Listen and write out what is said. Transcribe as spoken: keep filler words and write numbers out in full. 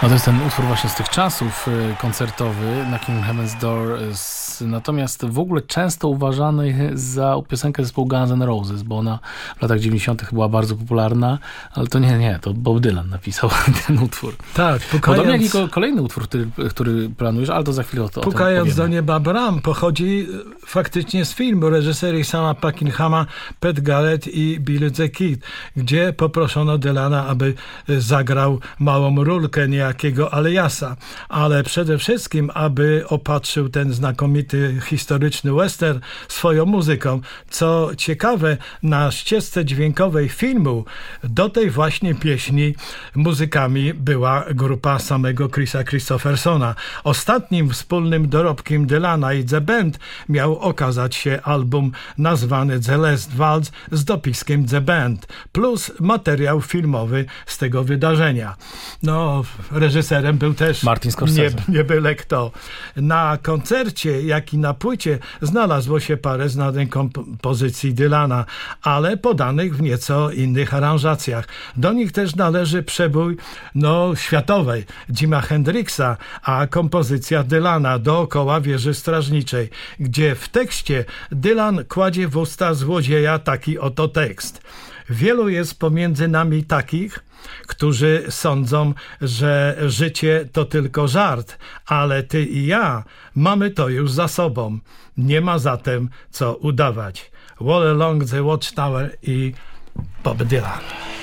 No to jest ten utwór właśnie z tych czasów koncertowy, Knocking on Heaven's Door, natomiast w ogóle często uważany za piosenkę zespołu Guns N' Roses, bo ona w latach dziewięćdziesiątych była bardzo popularna, ale to nie, nie, to Bob Dylan napisał ten utwór. Tak, pukając... Podobnie jak i kolejny utwór, który, który planujesz, ale to za chwilę o to Pukając do nieba bram pochodzi faktycznie z filmu reżyserii Sama Peckinpama, Pat Garrett i Billy the Kid, gdzie poproszono Dylana, aby zagrał małą rulkę niejakiego Aliasa, ale przede wszystkim, aby opatrzył ten znakomity historyczny western swoją muzyką. Co ciekawe, na ścieżce dźwiękowej filmu do tej właśnie pieśni muzykami była grupa samego Chrisa Christophersona. Ostatnim wspólnym dorobkiem Dylana i The Band miał okazać się album nazwany The Last Waltz z dopiskiem The Band, plus materiał filmowy z tego wydarzenia. No, reżyserem był też Martin Scorsese. Nie, nie byle kto. Na koncercie, jak i na płycie znalazło się parę znanych kompozycji Dylana, ale podanych w nieco innych aranżacjach. Do nich też należy przebój no, światowej Jima Hendrixa, a kompozycja Dylana Dookoła wieży strażniczej, gdzie w tekście Dylan kładzie w usta złodzieja taki oto tekst. Wielu jest pomiędzy nami takich, którzy sądzą, że życie to tylko żart, ale ty i ja mamy to już za sobą. Nie ma zatem co udawać. All Along the Watchtower i Bob Dylan.